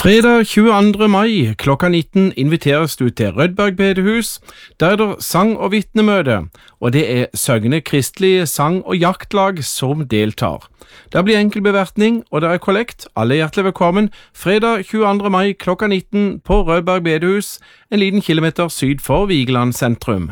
Fredag 22. mai klokka 19 inviteres du til Rødberg bedehus. Der er det sang- og vitnemøte, og det er Søgne kristelige sang- og jaktlag som deltar. Der blir enkel bevertning, og der er kollekt. Alle er hjertelig velkommen. Fredag 22. mai klokka 19 på Rødberg bedehus, en liten kilometer syd for Vigeland sentrum.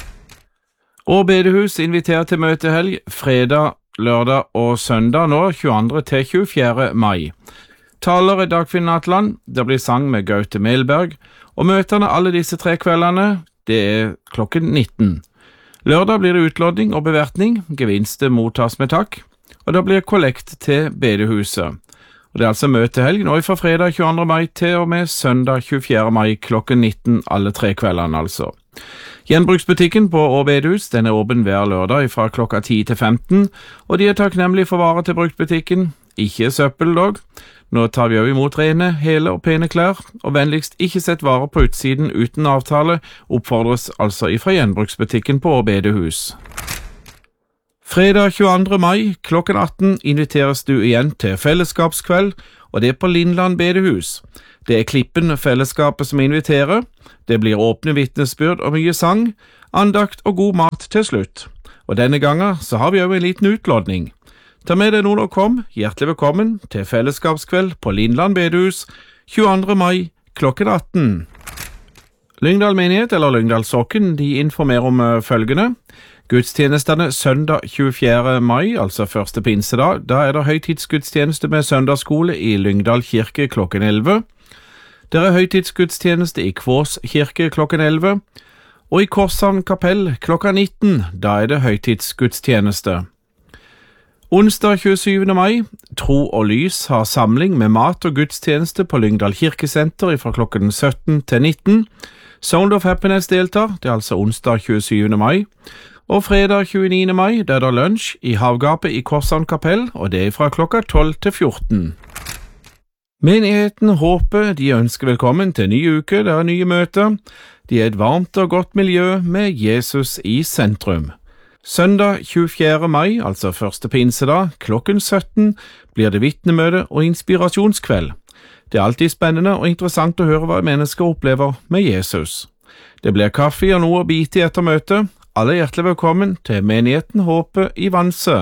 Og bedehus inviterer til møtehelg fredag, lørdag og søndag nå 22. til 24. mai. Taler er Dagfinn Atland, det blir sang med Gaute Melberg, og møtene alle disse 3 kveldene, det er klokken 19. Lørdag blir det utlodding og bevertning, gevinste mottas med takk, og det blir kollekt til bedehuset. Og det er altså møtehelg nå fra fredag 22. mai til og med søndag 24. mai klokken 19, alle 3 kveldene altså. Gjenbruksbutikken på Å bedehus, den er åpen hver lørdag fra klokka 10 til 15, og de er takknemlige for varer til bruktbutikken, ikke søppel dog. Nå tar vi også imot rene, hele og pene klær, og vennligst ikke sett varer på utsiden uten avtale, oppfordres altså ifra gjenbruksbutikken på Å bedehus. Fredag 22. mai klokken 18 inviteres du igjen til fellesskapskveld, og det er på Lindland bedehus. Det er Klippen fellesskapet som inviterer. Det blir åpne vitnesbyrd og mye sang, andakt og god mat til slutt. Og denne gangen så har vi også en liten utlodning. Ta med deg noen og kom, hjertelig velkommen til fellesskapskveld på Lindland bedehus 22. mai klokken 18. Lyngdal menighet eller Lyngdal sokken, de informerer om følgende. Gudstjenestene søndag 24. mai, altså første pinsedag, da er det høytidsgudstjeneste med søndagsskole i Lyngdal kirke klokken 11. Der er høytidsgudstjeneste i Kvås kirke klokken 11, og i Korshavn kapell klokka 19, da er det høytidsgudstjeneste. Onsdag 27. mai, Tro og Lys har samling med mat og gudstjeneste på Lyngdal kirkesenter fra klokken 17 til 19. Sound of Happiness deltar, det er altså onsdag 27. mai. Og fredag 29. mai, der er det lunsj i Havgapet i Korshavn kapell, og det er fra klokka 12 til 14. Menigheten håper de ønsker velkommen til ny uke, det er nye møter. De er et varmt og godt miljø med Jesus i sentrum. Søndag 24. mai, altså første pinsedag, klokken 17, blir det vitnemøte og inspirasjonskveld. Det er alltid spennende og interessant å høre hva mennesker opplever med Jesus. Det blir kaffe og noe å bite i etter møtet. Alle er hjertelig velkommen til menigheten Håpet i Vanse.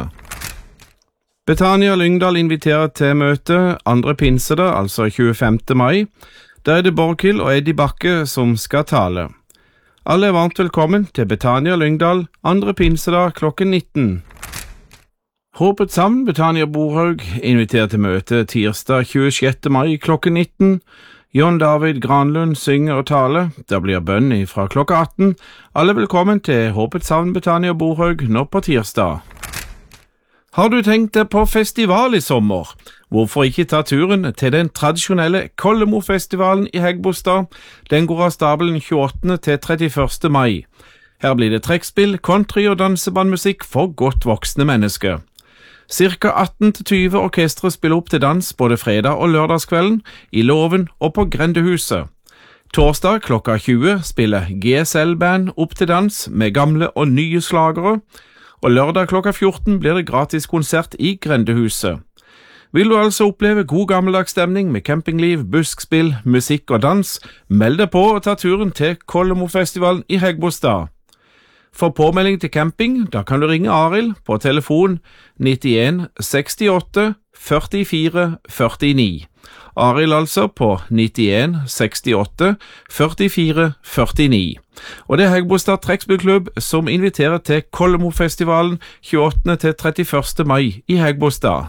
Betania Lyngdal inviterer til møte andre pinsedag, altså 25. mai. Der er det Borghild og Eddie Bakke som skal tale. Alle er varmt velkommen til Betania Lyngdal, andre pinsedag klokken 19. Håpet sammen, Betania Borhaug, inviterer til møte tirsdag 26. mai klokken 19. John David Granlund synger og taler. Der blir bønn fra klokka 18. Alle velkommen til Håpet sammen, Betania Borhaug, nå på tirsdag. Har du tenkt deg på festival i sommer? Hvorfor ikke ta turen til den tradisjonelle Kollemo-festivalen i Hægebostad? Den går av stabelen 28. til 31. mai. Her blir det trekkspill, country og dansebandmusikk for godt voksne mennesker. Cirka 18-20 orkestre spiller opp til dans både fredag og lørdagskvelden i Låven og på Grendehuset. Torsdag klokka 20 spiller GSL-band opp til dans med gamle og nye slagere, og lørdag klokka 14 blir det gratis konsert i Grendehuset. Vil du altså oppleve god gammeldags stemning med campingliv, buskspill, musikk og dans, meld deg på og ta turen til Kollemo-festivalen i Hægebostad. For påmelding til camping, da kan du ringe Arild på telefon 91 68 44 49. Arild altså på 91 68 44 49. Og det er Hægebostad trekkspillklubb som inviterer til Kollemo-festivalen 28. til 31. mai i Hægebostad.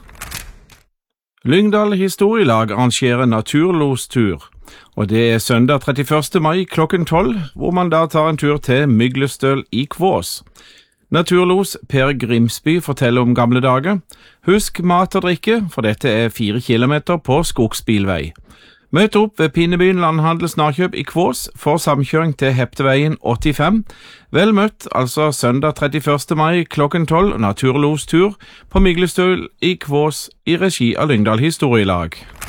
Lyngdal historielag arrangerer naturlostur, og det er søndag 31. mai klokken 12, hvor man da tar en tur til Myglestøl i Kvås. Naturlos Per Grimsby forteller om gamle dager. Husk mat og drikke, for dette er 4 kilometer på skogsbilvei. Møt opp ved Pinnebyen Landhandel Snarkjøp i Kvås for samkjøring til Hepteveien 85. Vel møtt, altså søndag 31. mai klokken 12, naturlostur på Myglestøl i Kvås i regi av Lyngdal historielag.